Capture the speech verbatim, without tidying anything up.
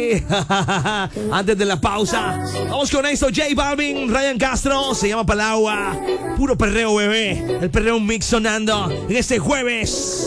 aquí. Antes de la pausa, vamos con esto. J Balvin, Ryan Castro, se llama Palagua. Puro perreo, bebé. El perreo mix sonando en este jueves.